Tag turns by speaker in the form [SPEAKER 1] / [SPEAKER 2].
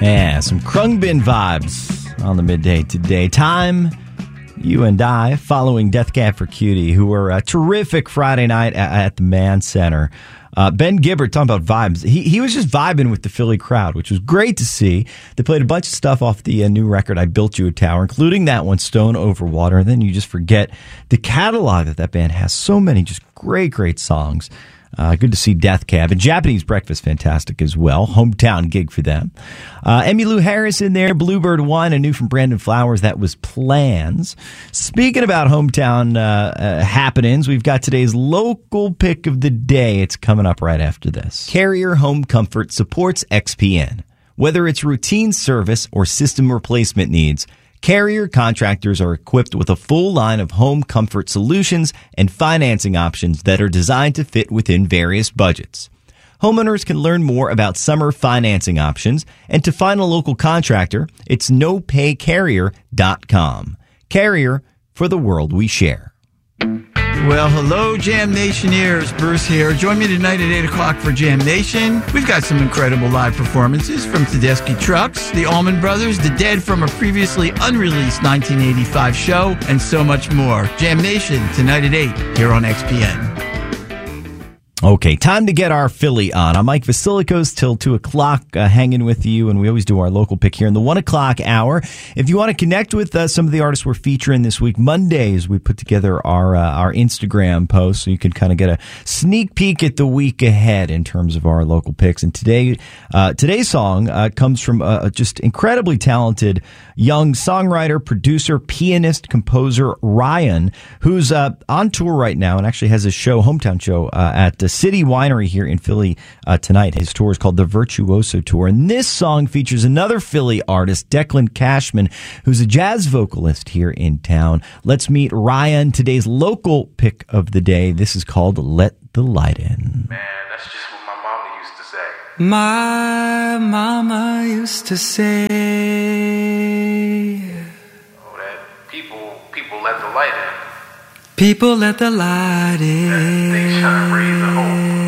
[SPEAKER 1] Yeah, some Khruangbin vibes on the midday today. Time, you and I, following Death Cab for Cutie, who were a terrific Friday night at the Mann Center. Ben Gibbard, talking about vibes, he was just vibing with the Philly crowd, which was great to see. They played a bunch of stuff off the new record, I Built You a Tower, including that one, Stone Over Water. And then you just forget the catalog that band has. So many just great songs. Good to see Death Cab. And Japanese Breakfast, fantastic as well. Hometown gig for them. Emmylou Harris in there. Bluebird One, and new from Brandon Flowers. That was Plans. Speaking about hometown happenings, we've got today's local pick of the day. It's coming up right after this. Carrier Home Comfort supports XPN. Whether it's routine service or system replacement needs, Carrier contractors are equipped with a full line of home comfort solutions and financing options that are designed to fit within various budgets. Homeowners can learn more about summer financing options, and to find a local contractor, it's nopaycarrier.com. Carrier, for the world we share.
[SPEAKER 2] Well, hello, Jam Nationeers. Bruce here. Join me tonight at 8 o'clock for Jam Nation. We've got some incredible live performances from Tedeschi Trucks, the Allman Brothers, The Dead from a previously unreleased 1985 show, and so much more. Jam Nation, tonight at 8, here on XPN.
[SPEAKER 1] Okay, time to get our Philly on. I'm Mike Vasilikos till 2 o'clock, hanging with you, and we always do our local pick here in the 1 o'clock hour. If you want to connect with some of the artists we're featuring this week, Mondays we put together our Instagram post, so you can kind of get a sneak peek at the week ahead in terms of our local picks. And today's song comes from a just incredibly talented young songwriter, producer, pianist, composer, Ryan, who's on tour right now and actually has a show, hometown show, at the City Winery here in Philly tonight. His tour is called the Virtuoso Tour. And this song features another Philly artist, Declan Cashman, who's a jazz vocalist here in town. Let's meet Ryan, today's local pick of the day. This is called Let the Light In.
[SPEAKER 3] Man, that's just what my mama used to say.
[SPEAKER 4] My mama used to say,
[SPEAKER 3] Oh, that people let the light in.
[SPEAKER 4] people let the light in.
[SPEAKER 3] That they shine brave the home.